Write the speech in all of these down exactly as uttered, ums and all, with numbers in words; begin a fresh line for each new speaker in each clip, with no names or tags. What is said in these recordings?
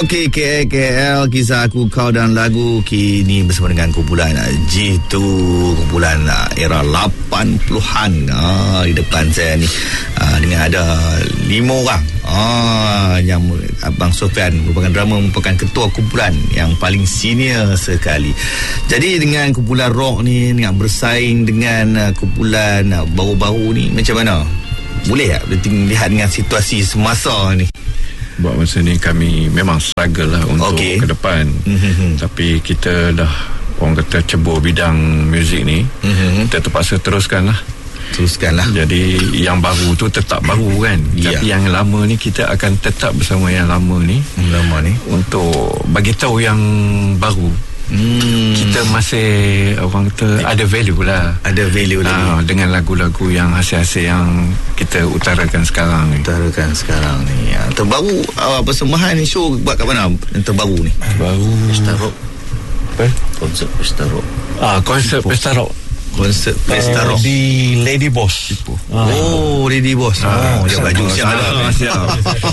Okey, K L, kisah aku, kau dan lagu kini bersama dengan kumpulan G two, kumpulan era lapan puluhan. Ah, di depan saya ni ah, dengan ada lima orang. Ah, yang Abang Sofian merupakan drama, merupakan ketua kumpulan yang paling senior sekali. Jadi dengan kumpulan rock ni, dengan bersaing dengan uh, kumpulan uh, baru-baru ni, macam mana? Boleh tak lihat dengan situasi semasa ni?
Buat masa ni kami memang struggle lah untuk okay. ke depan. Mm-hmm. Tapi kita dah, orang kata, cebur bidang muzik ni. Mm-hmm. Kita terpaksa teruskan lah.
Teruskan lah.
Jadi yang baru tu tetap baru kan. Yeah. Tapi yang lama ni kita akan tetap bersama yang lama ni.
Yang lama ni
untuk bagi tahu yang baru. Hmm. Kita masih, orang kata, ada value lah.
Ada value lah
ha, dengan lagu-lagu yang hasil-hasil yang kita utarakan sekarang ni.
Utarakan sekarang ni. Yang terbaru, uh, persembahan ni show buat kat mana? Yang terbaru ni?
Baru
Pesta Rock.
Apa?
Konsert Pesta Rock.
Ah, konsert Pesta Rock.
Konsert Pesta Rock
uh, di Lady Boss.
Ah. Oh, Lady Boss. Ah, oh, dia baju siap ada.
Siap.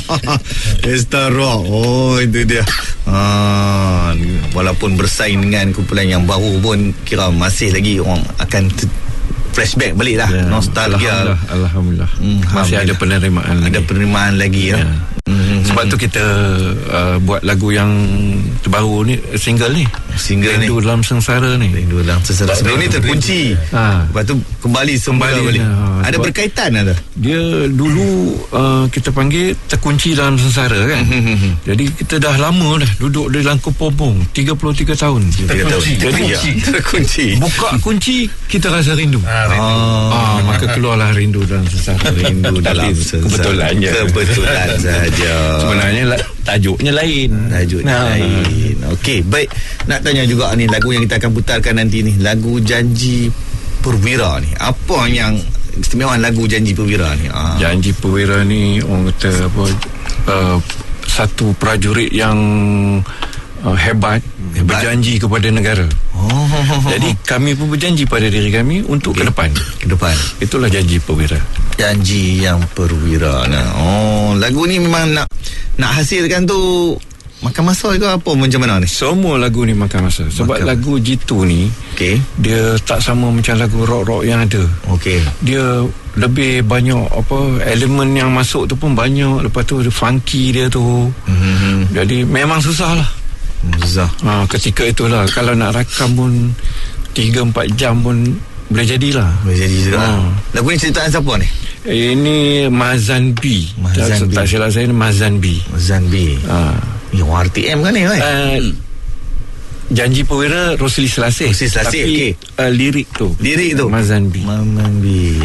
Pesta Rock. Oh, itu dia. Ah, walaupun bersaing dengan kumpulan yang baru pun, kira masih lagi orang akan t- flashback balik lah. Yeah. Nostalgia.
Alhamdulillah, Alhamdulillah. Hmm, masih ada penerimaan lagi.
Ada penerimaan lagi ya. Yeah.
Mm-hmm. Sebab tu kita uh, buat lagu yang terbaru ni, single ni,
single
Rindu
ni.
Dalam Sengsara ni.
Rindu Dalam Sengsara. Sebelum ni terkunci. Ha. Lepas tu kembali semula balik. Ha, ada berkaitan ada.
Dia dulu uh, kita panggil terkunci dalam sengsara kan. Jadi kita dah lama dah duduk di dalam Kepompong tiga puluh tiga tahun.
Terkunci. Terkunci. Terkunci.
Buka kunci, kita rasa rindu. Ha, rindu. Ah, maka keluarlah Rindu Dalam Sengsara.
Rindu Dalam Sengsara.
Kebetulannya.
Kebetulan saja.
Sebenarnya tajuknya lain.
Tajuknya
nah.
lain. Okey, baik. Nak tanya juga ni, lagu yang kita akan putarkan nanti ni, lagu Janji Perwira ni. Apa yang istimewa lagu Janji Perwira ni? Ah.
Janji Perwira ni, orang kata apa, uh, satu prajurit yang uh, hebat, hebat, berjanji kepada negara. Oh. Jadi kami pun berjanji pada diri kami untuk okay. ke depan.
Ke depan.
Itulah Janji Perwira.
Janji yang perwira. Nah, oh, lagu ni memang nak nak hasilkan tu makan masa ke apa, macam mana ni?
Semua lagu ni makan masa. Sebab makan. Lagu G two ni,
okay.
dia tak sama macam lagu rock-rock yang ada.
Okey.
Dia lebih banyak apa, elemen yang masuk tu pun banyak. Lepas tu ada funky dia tu. Mm-hmm. Jadi memang susah lah.
Susah.
Ha, ketika itulah kalau nak rakam pun tiga empat jam pun boleh jadilah.
Boleh jadi juga. Ha. Lagu ni ceritaan siapa ni?
Ini Mazan B.
Mazan B.
Tak silap saya ni Mazan B.
Mazan B. Ha. Ni orang R T M kan ni? Uh,
Janji Perwira Rosli Selasih.
Rosli Selasih, okey.
Uh, lirik tu.
Lirik tu.
Mazan B.
Mazan B.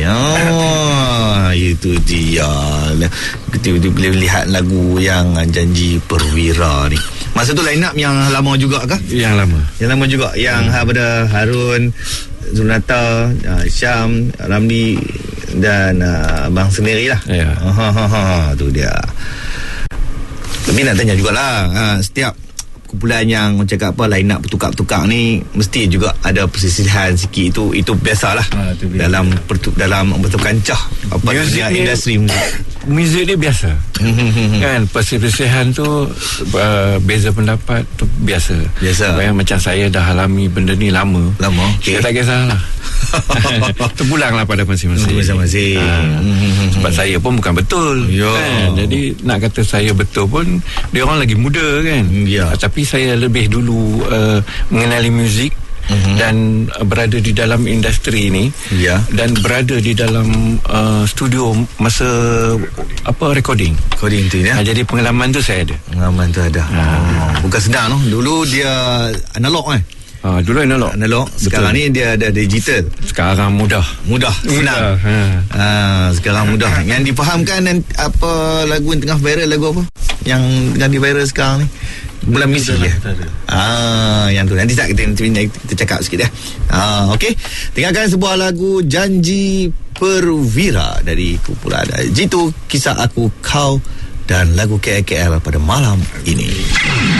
Oh, itu dia. Kita boleh lihat lagu yang Janji Perwira ni. Masa tu line up yang lama juga ke?
Yang lama.
Yang lama juga. Yang hmm. pada Harun, Zunata, uh, Syam, Ramli dan uh, abang sendiri lah.
Ya.
Ha, ha, ha, tu dia. Tapi nak tanya jugalah, uh, setiap kumpulan yang cakap apa, line up bertukar-tukar ni mesti juga ada persisihan sikit. Itu itu biasalah. Ha, tu biasa. Dalam pertu, dalam betul kancah apa dunia industri muzik.
Muzik dia biasa. Kan persisihan tu uh, beza pendapat tu biasa.
Biasa.
Bayang macam saya dah alami benda ni lama.
Lama. Okay.
Saya tak kisahlah. Terpulanglah pada masing-masing.
Masing-masing.
Ha. Hmm. Sebab saya pun bukan betul. Kan? Jadi nak kata saya betul pun, dia orang lagi muda kan.
Ya.
Tapi saya lebih dulu uh, mengenali muzik. Mm-hmm. Dan uh, berada di dalam industri ni,
yeah.
dan berada di dalam uh, studio masa apa recording
recording tu ya.
Ha, jadi pengalaman tu saya ada.
Pengalaman tu ada. Ha. Oh, bukan senang noh. Dulu dia analog kan.
Ha, dulu analog.
Analog. Sekarang betul. Ni dia ada digital.
Sekarang mudah.
Mudah, senang. Ha. Ha, sekarang mudah. Yang difahamkan apa lagu yang tengah viral, lagu apa? Yang tengah di viral sekarang ni. Bulan Misi ya. Ah, yang tu nanti tak kita, kita, kita cakap sikit ya. Ah, okey. Tinggalkan sebuah lagu Janji Perwira dari kumpulan G two, Kisah Aku, Kau dan lagu K L pada malam ini.